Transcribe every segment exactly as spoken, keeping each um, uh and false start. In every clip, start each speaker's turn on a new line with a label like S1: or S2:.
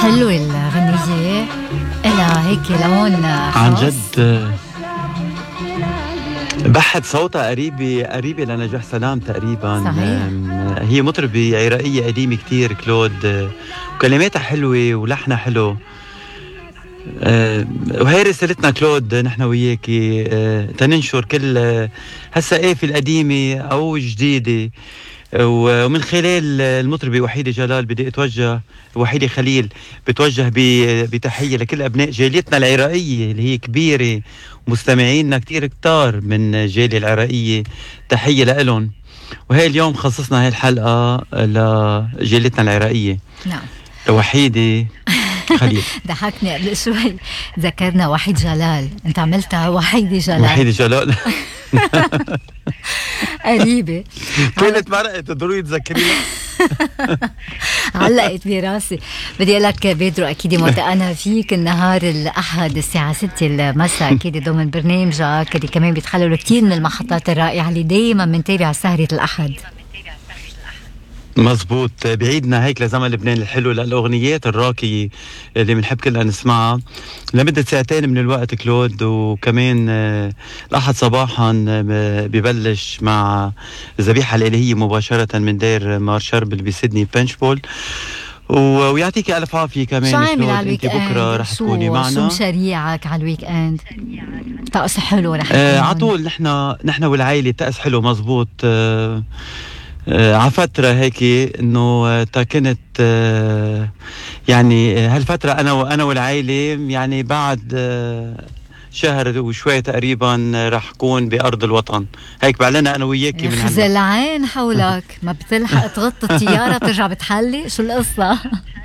S1: حلوة الغنية، إلها هيك لون
S2: عن جد بحد صوتها قريبة قريبة لنجاح سلام تقريبا.
S1: صحيح.
S2: هي مطربة عراقية قديمة كتير كلود، وكلماتها حلوة ولحنها حلو. أه وهي رسالتنا كلود نحن وياكي، أه تننشر كل أه هسا ايه في القديمة او جديدة. ومن خلال المطربة وحيدة جلال بدي اتوجه، وحيدة خليل بتوجه بتحية لكل ابناء جاليتنا العراقية اللي هي كبيرة، مستمعينا كتير كتار من جالية العراقية، تحية لإلهم. وهي اليوم خصصنا هاي الحلقة لجاليتنا العراقية.
S1: نعم.
S2: وحيدة خليل.
S1: ضحكني قبل شوي، ذكرنا وحيد جلال، انت عملتها وحيدة جلال.
S2: وحيدة جلال
S1: قريبة.
S2: كانت مرقت ضروري تذكريها.
S1: علقت براسي. بدي اقول لك بيدرو، اكيد متأنا فيك النهار الاحد الساعه ستة المساء، اكيد ضمن برنامجك اللي كمان بيتخللوا كتير من المحطات الرائعه اللي دايما بنتابع سهره الاحد.
S2: مزبوط، بعيدنا هيك لزمن لبنان الحلو للأغنيات الراقية اللي بنحب كلنا نسمعها لمدة ساعتين من الوقت كلود. وكمان الأحد صباحا ببلش مع الذبيحة الإلهية مباشرة من دير مار شربل بسيدني بنشبول. ويعطيك ألف عافية كمان.
S1: شو عامل على الويك اند؟
S2: بكرة رح تكوني معنا.
S1: شو مشاريعك على الويك اند؟ طقس حلو رح
S2: آه عطول نحن نحن والعائلة طقس حلو مزبوط. آه آه على فترة هيك انه تا كنت آه يعني هالفترة انا وانا والعائلة يعني بعد آه شهر وشوي تقريبا راح كون بأرض الوطن. هيك بعلنا انا وياكي من هلا.
S1: خزلعين حولك، ما بتلحق تغطي الطيارة ترجع بتحلي، شو القصة؟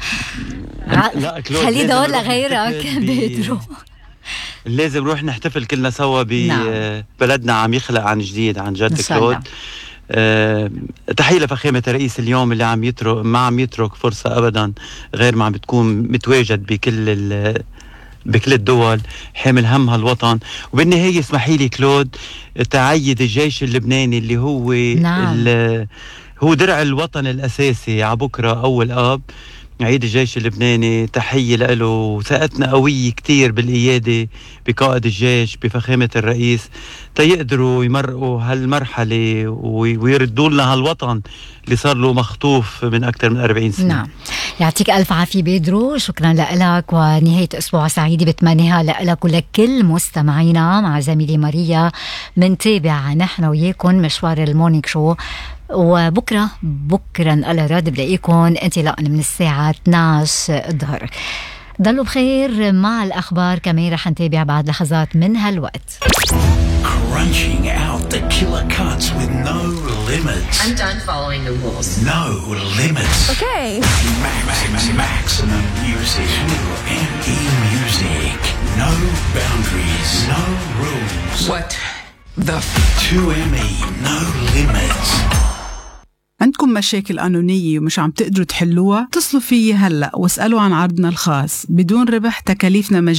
S2: لا كلود،
S1: خلي دور لغيرك بيدرو.
S2: لازم نروح نحتفل كلنا سوا ببلدنا. نعم. عم يخلق عن جديد عن جد كلود. أه تحية لفخامة الرئيس اليوم اللي عم يترك ما عم يترك فرصة أبدا غير ما عم بتكون متواجد بكل بكل الدول حامل هم هالوطن. وبالنهاية اسمحي لي كلود تعيد الجيش اللبناني اللي هو
S1: نعم.
S2: هو درع الوطن الأساسي على بكرة أول آب عيد الجيش اللبناني. تحية له، وثقتنا قوية كتير بالقيادة بقائد الجيش بفخامة الرئيس تيقدروا يمرقوا هالمرحلة ويردوا لنا هالوطن اللي صار له مخطوف من أكثر من أربعين سنة.
S1: نعم. يعطيك ألف عافية بيدرو، شكرا لك، ونهاية أسبوع سعيدة بتمنيها لك ولكل مستمعينا. مع زميلي ماريا منتابع نحن وياكم مشوار المورنينج شو، وبكرة بكرة على راد بلاقيكم انطلاقا من الساعة اثنعش الظهر. ضلوا بخير. مع الأخبار كمان رح نتابع بعد لحظات من هالوقت.
S3: Crunching out the killer cuts with no limits.
S4: I'm done following the rules.
S3: No limits.
S4: Okay.
S3: Max, max, maximum music. M E music. No boundaries. No rules.
S4: What the f-
S3: two M E. No limits.
S5: عندكم مشاكل قانونية ومش عم تقدروا تحلوها؟ اتصلوا فيي هلأ واسألوا عن عرضنا الخاص بدون ربح، تكاليفنا مجانية.